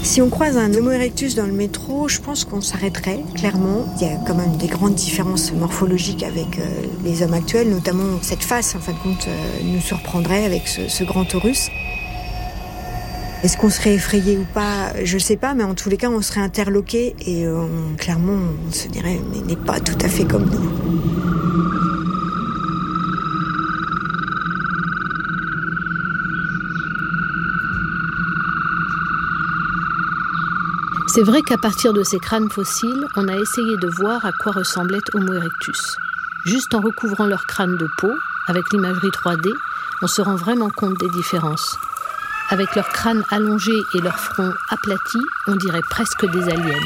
Si on croise un Homo erectus dans le métro, je pense qu'on s'arrêterait, clairement. Il y a quand même des grandes différences morphologiques avec les hommes actuels, notamment cette face, en fin de compte, nous surprendrait avec ce grand torus. Est-ce qu'on serait effrayé ou pas ? Je ne sais pas, mais en tous les cas, on serait interloqué et clairement, on se dirait « mais il n'est pas tout à fait comme nous ». C'est vrai qu'à partir de ces crânes fossiles, on a essayé de voir à quoi ressemblait Homo erectus. Juste en recouvrant leur crâne de peau, avec l'imagerie 3D, on se rend vraiment compte des différences. Avec leur crâne allongé et leur front aplati, on dirait presque des aliens.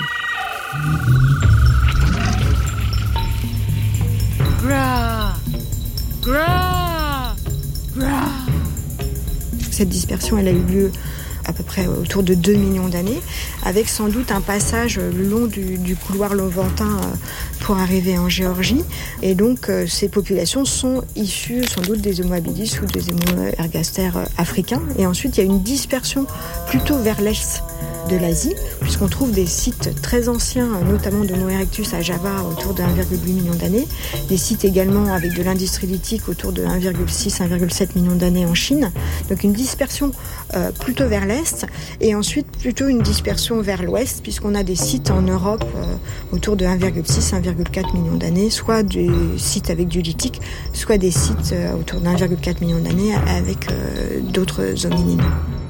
Gra, gra, gra. Cette dispersion, elle a eu lieu à peu près autour de 2 millions d'années, avec sans doute un passage le long du couloir Lovantin pour arriver en Géorgie. Et donc, ces populations sont issues sans doute des Homo habilis ou des Homo ergaster africains. Et ensuite, il y a une dispersion plutôt vers l'est de l'Asie, puisqu'on trouve des sites très anciens, notamment d'Homo erectus à Java, autour de 1,8 million d'années. Des sites également avec de l'industrie lithique autour de 1,6-1,7 million d'années en Chine. Donc une dispersion plutôt vers l'est, et ensuite plutôt une dispersion vers l'ouest, puisqu'on a des sites en Europe autour de 1,6-1,4 million d'années, soit des sites avec du lithique, soit des sites autour de 1,4 million d'années avec d'autres hominines.